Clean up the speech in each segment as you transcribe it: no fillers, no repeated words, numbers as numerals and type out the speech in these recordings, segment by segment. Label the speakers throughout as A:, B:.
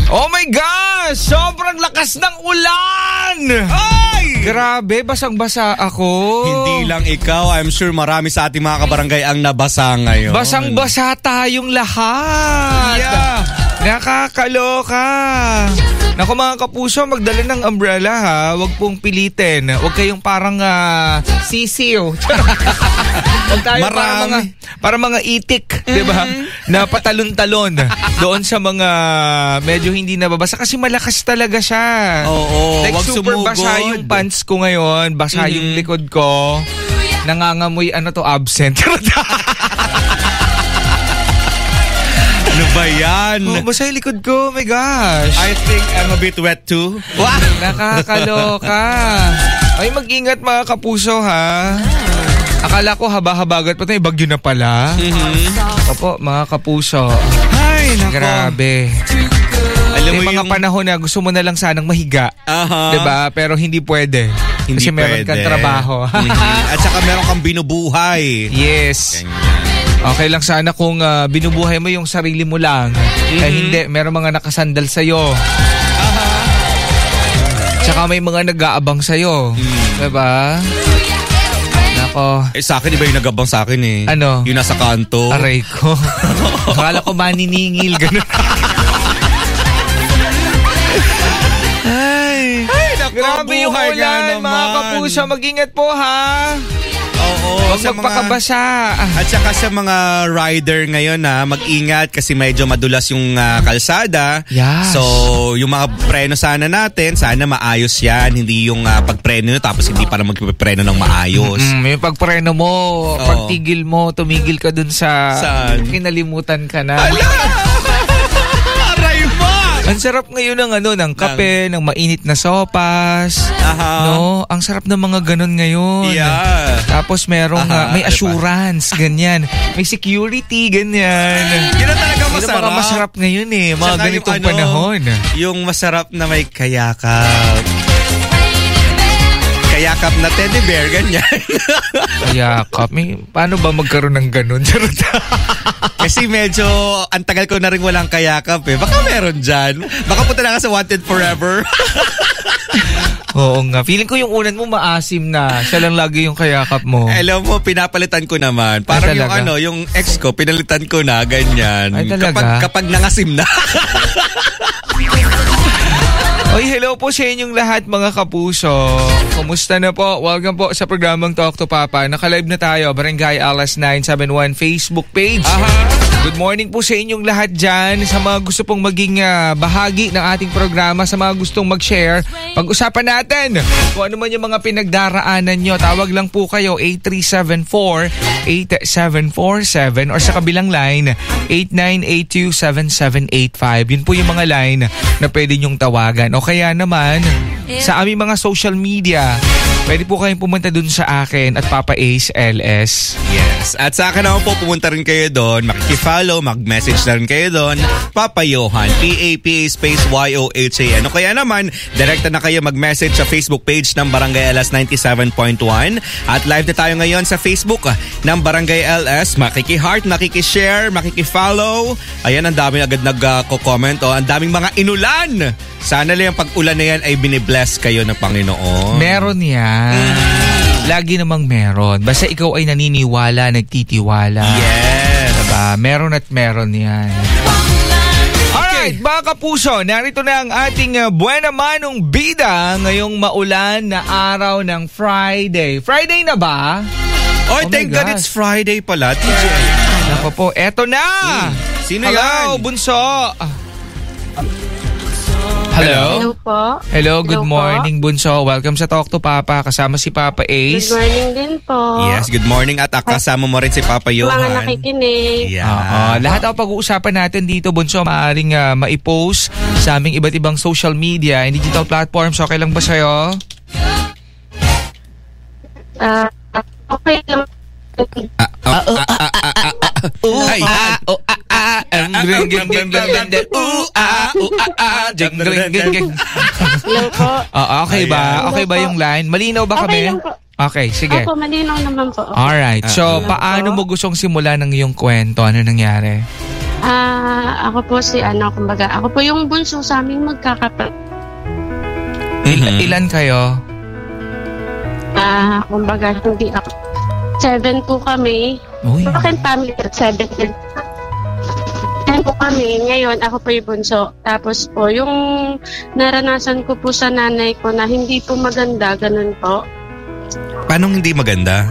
A: Oh my gosh! Sobrang lakas ng ulan!
B: Ay!
A: Grabe, basang-basa ako.
B: Hindi lang ikaw. I'm sure marami sa ating mga kabarangay ang nabasa ngayon.
A: Basang-basa tayong lahat.
B: Yeah.
A: Nakakaloka. Naku mga kapuso, magdala ng umbrella ha. Huwag pong pilitin. Huwag kayong parang sisiw. Huwag tayo para mga itik, di ba? Na patalon-talon doon sa mga medyo hindi nababasa. Kasi malakas talaga siya.
B: Oo,
A: like
B: wag
A: super
B: sumugod.
A: basa yung pants ko ngayon. Basa yung likod ko. Nangangamoy absent.
B: Ano ba yan?
A: Oh, basa yung likod ko. Oh my gosh.
B: I think I'm a bit wet too.
A: Wow! Nakakaloka. Ay, mag-ingat mga kapuso ha. Akala ko haba-habagat pa tayo. Bagyo na pala. Opo, mga kapuso.
B: Ay, nako.
A: Grabe.
B: Alam mo
A: may mga panahon na gusto mo na lang sanang mahiga. Diba? Pero hindi pwede.
B: Hindi
A: kasi meron
B: pwede.
A: kang trabaho.
B: At saka meron kang binubuhay.
A: Yes. Okay lang sana kung binubuhay mo yung sarili mo lang. Eh hindi, meron mga nakasandal sa'yo. Tsaka may mga nag-aabang sa'yo. Diba? Nako.
B: Sa akin, iba yung nag-abang sa akin eh.
A: Ano?
B: Yung nasa kanto.
A: Aray ko. Akala ko maniningil. Ganun. Ay,
B: naku,
A: grabe yung ulan, mga kapuso. Mag-ingat po ha.
B: Oo.
A: Huwag magpakabasa.
B: At saka sa mga rider ngayon mag-ingat kasi medyo madulas yung kalsada.
A: Yes.
B: So, yung mga preno sana natin, sana maayos yan. Hindi yung pagpreno tapos hindi para magpreno ng maayos.
A: Yung pagpreno mo, pagtigil mo, tumigil ka dun sa kinalimutan ka na. Ang sarap ngayon ng kape, ng mainit na sopas. No? Ang sarap ng mga ganun ngayon.
B: Yeah.
A: Tapos merong may assurance, ganyan. May security, ganyan.
B: Yun ang talaga masarap.
A: Yun ang mga masarap ngayon eh. Mga
B: Saka
A: ganitong panahon.
B: Yung masarap na may kayakap. Kayakap na teddy bear, ganyan.
A: Kayakap? Paano ba magkaroon ng ganun?
B: Kasi medyo ang tagal ko na rin walang kayakap eh. Baka meron dyan. Baka punta na ka sa Wanted Forever.
A: Oo nga. Feeling ko yung unan mo maasim na. Siya lang lagi yung kayakap mo.
B: Alam mo, pinapalitan ko naman. Parang yung ex ko, pinalitan ko na, ganyan.
A: Ay, talaga?
B: Kapag nangasim na.
A: Oy, hello po sa inyong lahat mga kapuso. Kumusta na po? Welcome po sa programang Talk to Papa. Naka-live na tayo, Barangay Alas 971 Facebook page. Good morning po sa inyong lahat dyan. Sa mga gusto pong maging bahagi ng ating programa, sa mga gustong mag-share, pag-usapan natin kung ano man yung mga pinagdaraanan nyo. Tawag lang po kayo 8374-8747 or sa kabilang line 8982-7785. Yun po yung mga line na pwede nyong tawagan. O kaya naman, sa aming mga social media, pwede po kayong pumunta dun sa akin at Papa Ace LS.
B: Yes. At sa akin naman po, pumunta rin kayo doon. Makiki-follow, mag-message na rin kayo doon. Papa Johan, P-A-P-A space Y-O-H-A-N. O kaya naman, direkta na kayo mag-message sa Facebook page ng Barangay LS 97.1. At live na tayo ngayon sa Facebook ng Barangay LS. Makiki-heart, makiki-share, makiki-follow. Ayan, ang dami agad nag-comment. Ang daming mga inulan. Sana lang yung pag-ulan na yan ay binibless kayo ng Panginoon.
A: Meron yan. Lagi namang meron. Basta ikaw ay naniniwala, nagtitiwala.
B: Yes.
A: Diba? Meron at meron yan. Alright, mga kapuso, narito na ang ating Buena Manong Bida ngayong maulan na araw ng Friday. Friday na ba?
B: Oh, thank God it's Friday pala, TJ.
A: Nako po, eto na!
B: Sino
A: Hello,
B: yan?
A: Hello, Bunso! Hello?
C: Hello po.
A: Hello, good morning, Bunso. Welcome sa Talk to Papa. Kasama si Papa Ace.
C: Good morning din po.
B: Yes, good morning. At kasama mo rin si Papa Johan.
C: Mga nakikinig.
B: Yeah.
A: Lahat ang pag-uusapan natin dito, Bunso, maaaring maipost sa aming iba't ibang social media and digital platforms. Okay lang ba sa'yo?
C: Okay lang. Hello po.
A: Okay ba? Okay ba yung line? Malinaw ba kami?
C: Okay lang po.
A: Okay, sige.
C: Opo, malinaw naman po.
A: Alright. So, paano mo gustong simulan ng iyong kwento? Ano nangyari?
C: Ako po kumbaga, ako po yung bunso sa aming magkakapatid.
A: Ilan kayo?
C: Kumbaga, hindi ako. 7 po kami.
A: Uy.
C: Bakit family? 7 din. 10 po kami. Ngayon, ako po yung bunso. Tapos po, yung naranasan ko po sa nanay ko na hindi po maganda, ganun po.
B: Paano hindi maganda?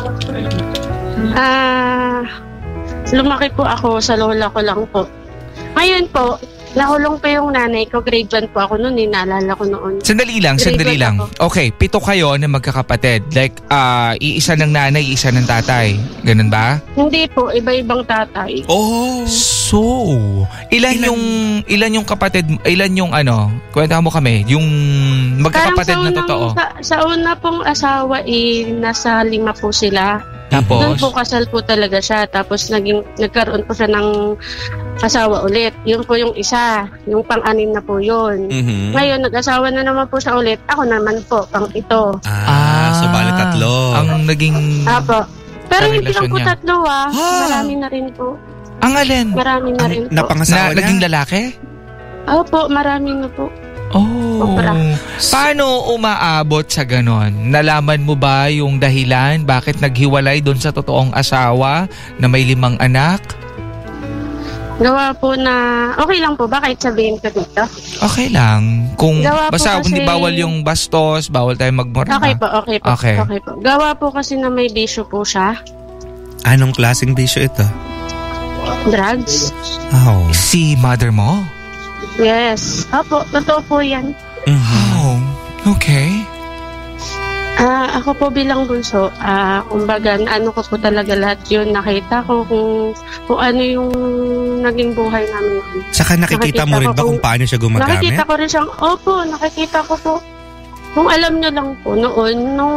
C: Lumaki po ako sa lola ko lang po. Ngayon po, nahulong pa yung nanay ko. Grade 1 po ako noon, naalala ko noon.
A: Sandali lang. Okay, 7 kayo na magkakapatid. Like, iisa ng nanay, isa ng tatay. Ganun ba?
C: Hindi po, iba-ibang tatay.
B: Oh!
A: So, ilan yung kapatid, ilan yung kwentahan mo kami, yung magkakapatid na totoo?
C: Sa una pong asawa, nasa 5 po sila.
A: Tapos?
C: Doon po kasal po talaga siya. Tapos nagkaroon po siya ng asawa ulit. Yun po yung isa. Yung pang-anim na po yun.
B: Mm-hmm.
C: Ngayon, nag-asawa na naman po siya ulit. Ako naman po, pang-ito.
B: So bali 3.
A: Ang naging...
C: Apo. Pero hindi lang po
A: niya.
C: 3 Marami na rin po.
A: Ang alin?
C: Marami na rin po.
B: Napangasawa niya?
A: Naging lalaki?
C: Opo, marami na po.
A: Oh. Paano umaabot sa ganon? Nalaman mo ba yung dahilan bakit naghiwalay doon sa totoong asawa na may 5 anak?
C: Gawa po na, okay lang po ba kahit sabihin ko dito?
A: Okay lang. Kung
C: Gawa po
A: basta
C: kasi-
A: hindi bawal yung bastos, bawal tayo magmura.
C: Okay po.
A: Okay.
C: Okay po. Gawa po kasi na may bisyo po siya.
B: Anong klaseng bisyo ito?
C: Drugs.
B: Oh.
A: Si mother mo?
C: Yes. Opo, totoo po yan.
A: Oh, okay.
C: Ako po bilang bunso, kumbaga, ano ko po talaga lahat yun. Nakita ko kung ano yung naging buhay namin.
B: Saka nakikita mo rin ba kung paano siya gumagamit?
C: Nakikita ko rin siyang, nakikita ko po. Kung alam niyo lang po noon, nung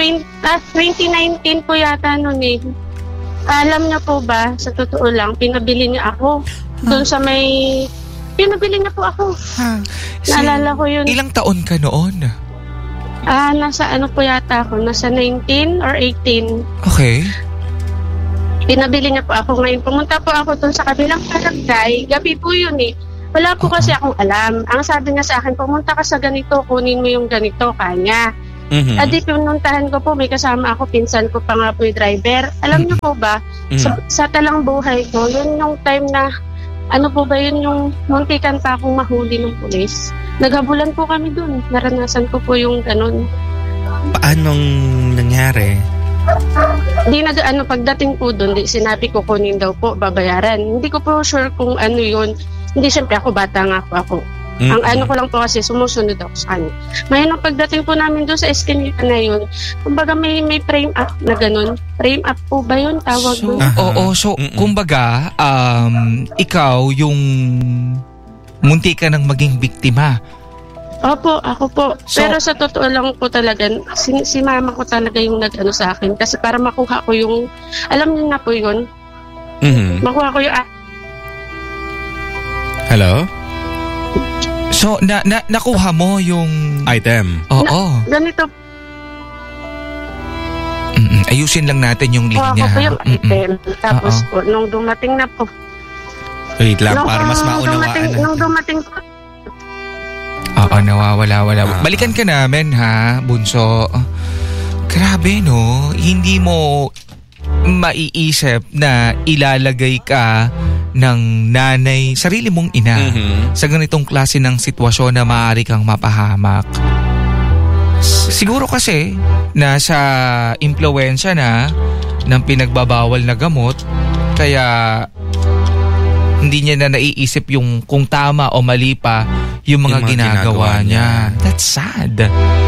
C: 2019 po yata noon eh. Alam niyo po ba, sa totoo lang, pinabili niya ako. Doon sa pinabili niya po ako. Naalala ko yun.
A: Ilang taon ka noon?
C: Nasa po yata ako, nasa 19 or 18.
A: Okay.
C: Pinabili niya po ako ngayon. Pumunta po ako doon sa kabilang barangay. Gabi po yun eh. Wala po kasi akong alam. Ang sabi niya sa akin, pumunta ka sa ganito, kunin mo yung ganito, kanya.
B: Mm-hmm.
C: Adi, pinuntahan ko po, may kasama ako, pinsan ko pa nga po yung driver. Alam niyo po ba, sa talang buhay ko, yun yung time na, yun yung muntikan pa akong mahuli ng pulis. Naghabulan po kami dun. Naranasan ko po yung ganun.
B: Paanong nangyari?
C: Pagdating po dun, sinabi ko kunin daw po, babayaran. Hindi ko po sure kung ano yun. Hindi, syempre ako, bata nga po ako.
B: Mm-hmm.
C: Ang ko lang po kasi, sumusunod ako sa kanya. Ngayon, ang pagdating po namin doon sa eskinita na yun, kumbaga may frame up na ganun. Frame up po ba yun? Tawag doon?
A: Kumbaga, ikaw yung munti ka ng maging biktima.
C: Opo, ako po. Pero sa totoo lang po talaga, si mama ko talaga yung nag-ano sa akin. Kasi para makuha ko yung, alam niyo na po yun, makuha ko yung...
B: Hello?
A: So, nakuha mo yung...
B: Item.
A: Oo.
C: Ganito.
A: Ayusin lang natin yung linya.
C: Kuha ko po yung item. Tapos po, nung dumating na po.
B: Wait lang, para mas maunawaan.
C: Nung dumating po.
A: Oo, nawawala. Balikan ka namin ha, bunso. Grabe no, hindi mo maiisip na ilalagay ka ng nanay, sarili mong ina sa ganitong klase ng sitwasyon na maaari kang mapahamak. Siguro kasi nasa impluwensya na ng pinagbabawal na gamot, kaya hindi niya na naiisip yung kung tama o mali pa yung mga ginagawa niya. That's sad.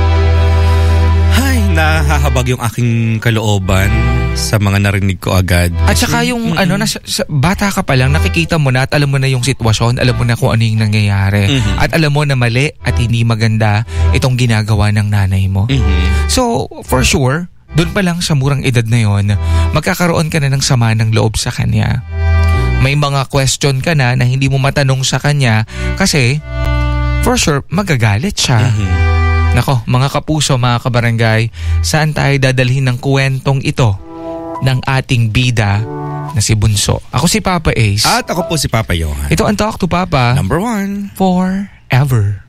B: Ay, nahahabag yung aking kalooban sa mga narinig ko agad.
A: At saka yung bata ka pa lang, nakikita mo na at alam mo na yung sitwasyon, alam mo na kung ano yung nangyayari. At alam mo na mali at hindi maganda itong ginagawa ng nanay mo. So, for sure, doon pa lang sa murang edad na yon, magkakaroon ka na ng sama ng loob sa kanya. May mga question ka na hindi mo matanong sa kanya kasi for sure magagalit siya. Nako, mga kapuso, mga kabarangay, saan tayo dadalhin ng kwentong ito ng ating bida na si Bunso. Ako si Papa Ace.
B: At ako po si Papa Johan.
A: Ito ang Talk to Papa.
B: Number 1.
A: Forever.